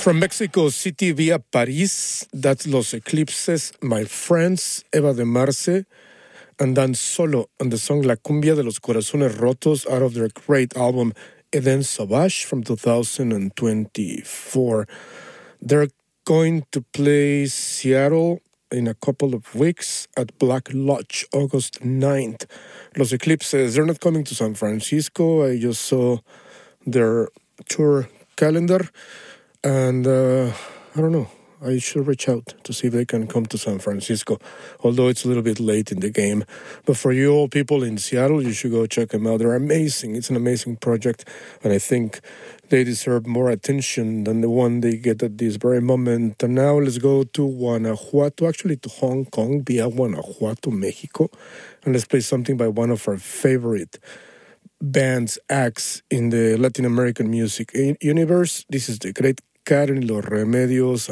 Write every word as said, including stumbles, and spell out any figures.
From Mexico City via Paris, that's Los Eclipses, my friends, Eva de Marce, and Dan Solo on the song La Cumbia de los Corazones Rotos out of their great album Eden Sauvage from two thousand twenty-four. They're going to play Seattle in a couple of weeks at Black Lodge, August ninth. Los Eclipses, they're not coming to San Francisco. I just saw their tour calendar. And uh, I don't know, I should reach out to see if they can come to San Francisco, although it's a little bit late in the game. But for you all people in Seattle, you should go check them out. They're amazing. It's an amazing project, and I think they deserve more attention than the one they get at this very moment. And now let's go to Guanajuato, actually to Hong Kong via Guanajuato, Mexico, and let's play something by one of our favorite bands, acts in the Latin American music universe. This is the great Karen Los Remedios